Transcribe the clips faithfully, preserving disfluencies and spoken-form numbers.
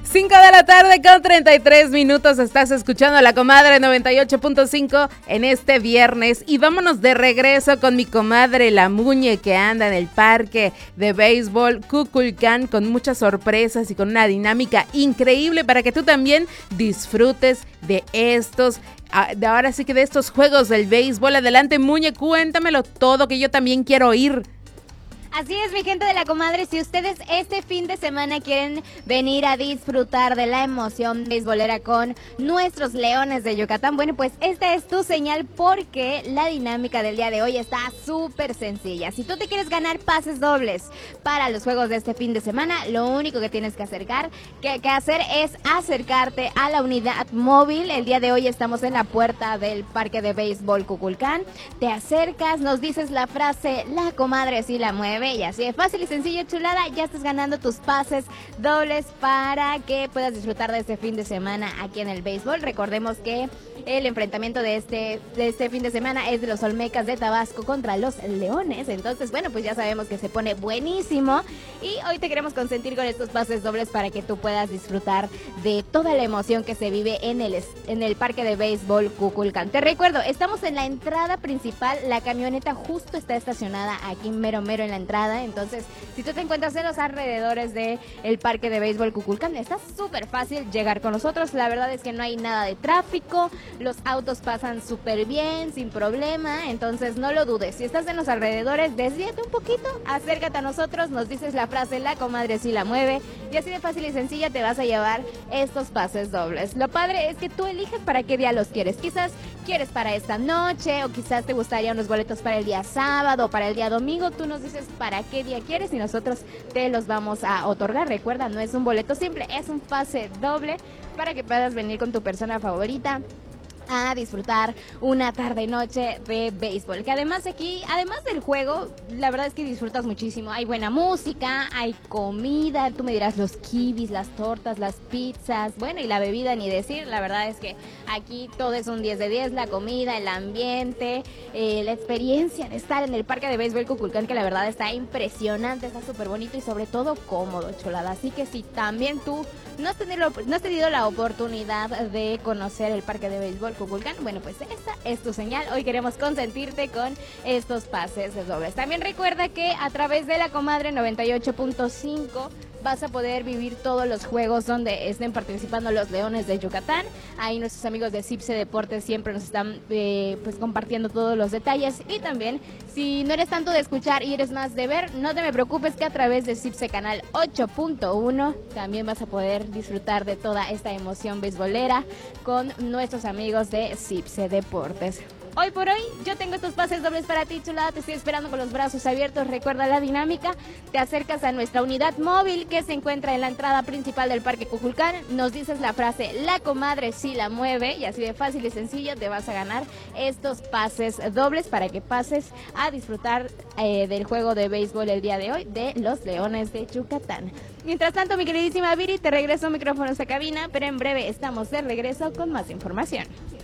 cinco de la tarde con treinta y tres minutos. Estás escuchando a La Comadre noventa y ocho punto cinco en este viernes. Y vámonos de regreso con mi comadre La Muñe, que anda en el parque de béisbol Kukulcán con muchas sorpresas y con una dinámica increíble para que tú también disfrutes de estos, de ahora sí que de estos juegos del béisbol. Adelante, Muñe, cuéntamelo todo, que yo también quiero ir. Así es, mi gente de La Comadre, si ustedes este fin de semana quieren venir a disfrutar de la emoción beisbolera con nuestros Leones de Yucatán, bueno, pues esta es tu señal, porque la dinámica del día de hoy está súper sencilla. Si tú te quieres ganar pases dobles para los juegos de este fin de semana, lo único que tienes que acercar, que, que hacer es acercarte a la unidad móvil. El día de hoy estamos en la puerta del Parque de Béisbol Kukulcán. Te acercas, nos dices la frase "La Comadre sí la mueve", y así de fácil y sencillo, chulada, ya estás ganando tus pases dobles para que puedas disfrutar de este fin de semana aquí en el béisbol. Recordemos que el enfrentamiento de este, de este fin de semana es de los Olmecas de Tabasco contra los Leones. Entonces, bueno, pues ya sabemos que se pone buenísimo y hoy te queremos consentir con estos pases dobles para que tú puedas disfrutar de toda la emoción que se vive en el, en el Parque de Béisbol Kukulcán. Te recuerdo, estamos en la entrada principal, la camioneta justo está estacionada aquí mero mero en la entrada. Entonces, si tú te encuentras en los alrededores del Parque de Béisbol Kukulcán, está súper fácil llegar con nosotros. La verdad es que no hay nada de tráfico, los autos pasan súper bien, sin problema, entonces no lo dudes. Si estás en los alrededores, desvíate un poquito, acércate a nosotros, nos dices la frase "La Comadre sí la mueve", y así de fácil y sencilla te vas a llevar estos pases dobles. Lo padre es que tú eliges para qué día los quieres. Quizás quieres para esta noche, o quizás te gustaría unos boletos para el día sábado o para el día domingo. Tú nos dices para qué día quieres y nosotros te los vamos a otorgar. Recuerda, no es un boleto simple, es un pase doble para que puedas venir con tu persona favorita a disfrutar una tarde noche de béisbol, que además aquí, además del juego, la verdad es que disfrutas muchísimo. Hay buena música, hay comida, tú me dirás, los kibis, las tortas, las pizzas, bueno, y la bebida ni decir. La verdad es que aquí todo es un diez de diez, la comida, el ambiente, eh, la experiencia de estar en el Parque de Béisbol Kukulcán, que la verdad está impresionante, está súper bonito y sobre todo cómodo, chulada. Así que si también tú no has tenido, no has tenido la oportunidad de conocer el Parque de Béisbol Kukulcán, bueno, pues esta es tu señal. Hoy queremos consentirte con estos pases dobles. También recuerda que a través de La Comadre noventa y ocho punto cinco vas a poder vivir todos los juegos donde estén participando los Leones de Yucatán. Ahí nuestros amigos de Cipse Deportes siempre nos están eh, pues compartiendo todos los detalles. Y también, si no eres tanto de escuchar y eres más de ver, no te me preocupes, que a través de Cipse Canal ocho punto uno también vas a poder disfrutar de toda esta emoción beisbolera con nuestros amigos de Cipse Deportes. Hoy por hoy yo tengo estos pases dobles para ti, chulada, te estoy esperando con los brazos abiertos. Recuerda la dinámica, te acercas a nuestra unidad móvil que se encuentra en la entrada principal del Parque Kukulcán, nos dices la frase "La Comadre sí la mueve", y así de fácil y sencillo te vas a ganar estos pases dobles para que pases a disfrutar eh, del juego de béisbol el día de hoy de los Leones de Yucatán. Mientras tanto, mi queridísima Viri, te regreso micrófonos a cabina, pero en breve estamos de regreso con más información.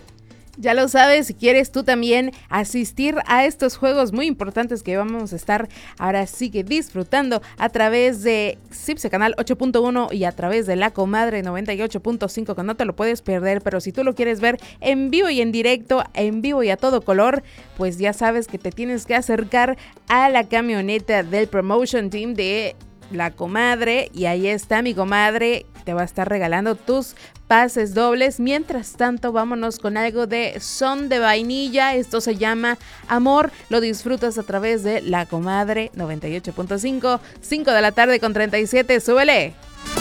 Ya lo sabes, si quieres tú también asistir a estos juegos muy importantes que vamos a estar ahora sí que disfrutando a través de Cipse Canal ocho punto uno y a través de La Comadre noventa y ocho punto cinco, que no te lo puedes perder, pero si tú lo quieres ver en vivo y en directo, en vivo y a todo color, pues ya sabes que te tienes que acercar a la camioneta del Promotion Team de La Comadre, y ahí está mi comadre, te va a estar regalando tus pases dobles. Mientras tanto, vámonos con algo de Son de Vainilla. Esto se llama Amor. Lo disfrutas a través de La Comadre noventa y ocho punto cinco, cinco de la tarde con treinta y siete. ¡Súbele!